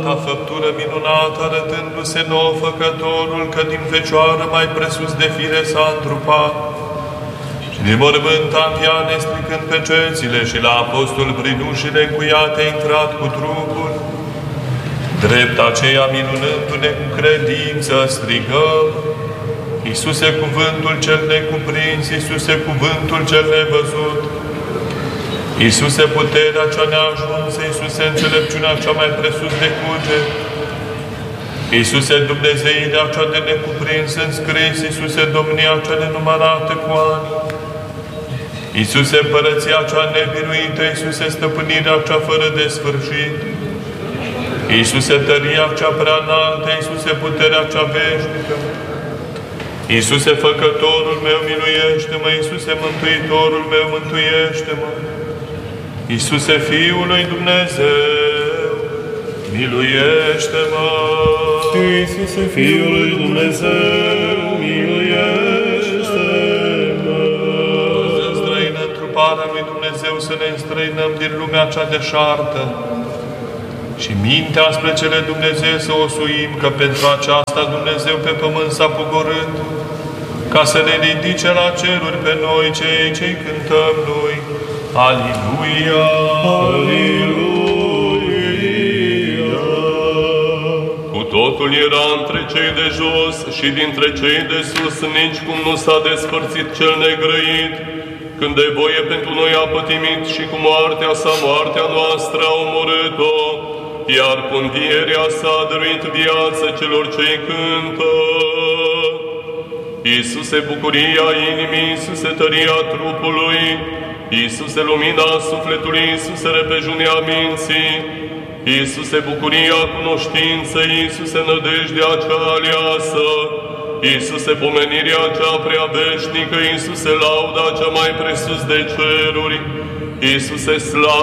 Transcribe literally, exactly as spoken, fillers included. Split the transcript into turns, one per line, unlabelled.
Ta făptură minunată, arătându-se nouă Făcătorul, că din Fecioară mai presus de fire s-a întrupat, și din mormânt a înviat nestricând pe cețile, și la apostol prin ușile încuiate a intrat cu trupul. Drept aceea, minunându-ne cu credință, strigăm: Iisuse, cuvântul cel necuprins, Iisuse, cuvântul cel nevăzut, Iisuse, puterea cea neajunsă, Iisuse, înțelepciunea cea mai presus de cuget, Iisuse, Dumnezeirea cea de necuprins înscris, Iisuse, domnia cea nenumărată cu ani, Iisuse, împărăția cea nebiruită, Iisuse, stăpânirea cea fără de sfârșit, Iisuse, tăria cea prea înaltă, Iisuse, puterea cea veșnică, Iisuse, Făcătorul meu, miluiește-mă, Iisuse, Mântuitorul meu, mântuiește-mă, Iisuse, Fiul lui Dumnezeu, miluiește-mă!
Iisuse, Fiul lui Dumnezeu, miluiește-mă!
Străină întruparea lui Dumnezeu, să ne înstrăinăm din lumea cea deșartă și mintea spre cele Dumnezeu să o suim, că pentru aceasta Dumnezeu pe pământ s-a pogorât, ca să ne ridice la ceruri pe noi, cei ce-i cântăm lui. Aleluia!
Aleluia!
Cu totul era între cei de jos și dintre cei de sus, nici cum nu s-a despărțit cel negrăit, când de voie pentru noi a pătimit și cu moartea sa, moartea noastră a omorât-o, iar cu învierea sa a dăruit viață celor ce-i cântă. Iisuse, bucuria inimii, Iisuse, tăria trupului, Iisuse, lumina sufletului, Iisuse, repejunea minții, Iisuse, bucuria cunoștinței, Iisuse, nădejdea cea aleasă, Iisuse, pomenirea cea prea veșnică, Iisuse, lauda cea mai presus de ceruri, Iisuse, slavă